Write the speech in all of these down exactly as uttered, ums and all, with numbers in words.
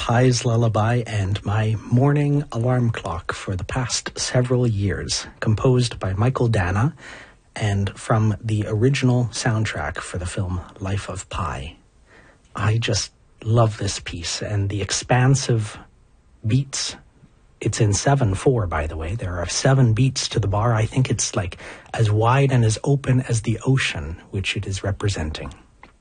Pi's lullaby and my morning alarm clock for the past several years, composed by Michael Dana and from the original soundtrack for the film Life of Pi. I just love this piece and the expansive beats. It's in seven four, by the way. There are seven beats to the bar. I think it's like as wide and as open as the ocean, which it is representing.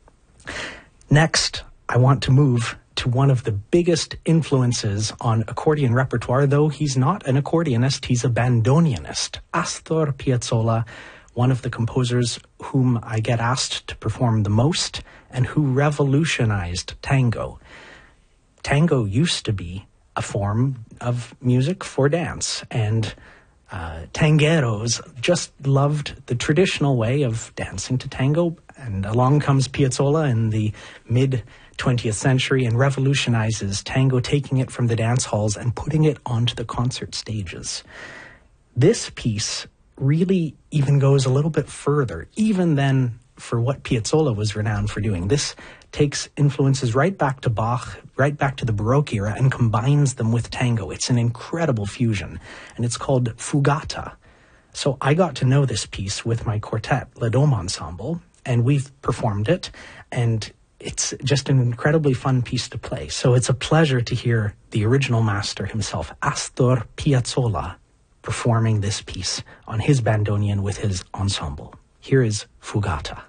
Next, I want to move to one of the biggest influences on accordion repertoire, though he's not an accordionist, he's a bandoneonist. Astor Piazzolla, one of the composers whom I get asked to perform the most and who revolutionized tango. Tango used to be a form of music for dance, and uh, tangueros just loved the traditional way of dancing to tango, and along comes Piazzolla in the mid-twentieth century and revolutionizes tango, taking it from the dance halls and putting it onto the concert stages. This piece really even goes a little bit further, even than for what Piazzolla was renowned for doing. This takes influences right back to Bach, right back to the Baroque era, and combines them with tango. It's an incredible fusion, and it's called Fugata. So I got to know this piece with my quartet, Le Dome Ensemble, and we've performed it, and it's just an incredibly fun piece to play. So it's a pleasure to hear the original master himself, Astor Piazzolla, performing this piece on his bandoneon with his ensemble. Here is Fugata.